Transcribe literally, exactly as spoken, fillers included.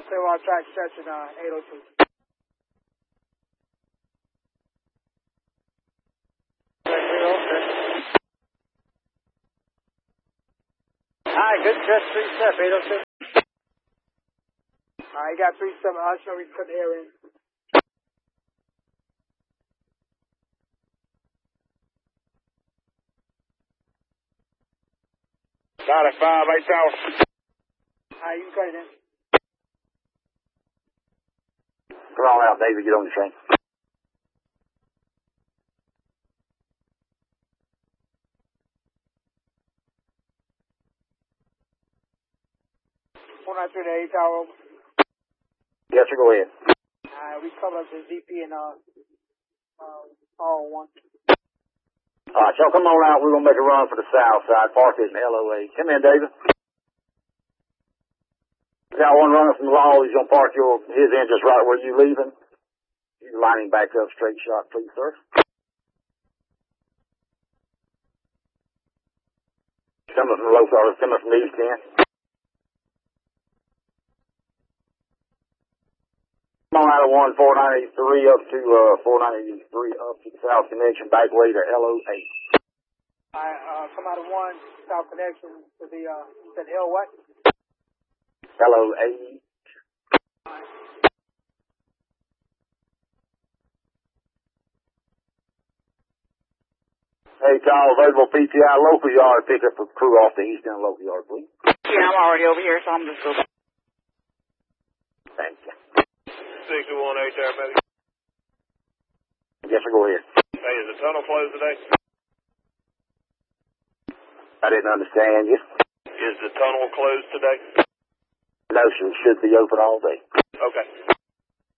Clearwater track stretching uh, eight oh two. Alright, good stretch, three step, eight oh two. Alright, you got three step, I'll show we put the air in. Got it, five, eight tower. Alright, you can cut it in. Come on out, David, get on the train. four nine three to eight tower. Yes, sir, go ahead. Alright, we cover up the Z P and uh, uh, R one. Alright, y'all come on out. We're going to make a run for the south side. Park is in L O A. Come in, David. Got one running from the law. He's going to park your, his in just right where you leaving. You're lining back up, straight shot, please, sir. Coming from the low side, coming from the east end. Come on out of one four ninety-three up to uh, four ninety-three up to the south connection, back way to L O A. Alright, uh, come out of one, south connection to the, uh, you said L what? L O A. Hey, call available P T I local yard. Pick up a crew off the east end local yard, please. Yeah, I'm already over here, so I'm just going. Thank you. six two one eight there, baby. Yes, sir, go ahead. Hey, is the tunnel closed today? I didn't understand you. Is the tunnel closed today? No, sir, it should be open all day. Okay.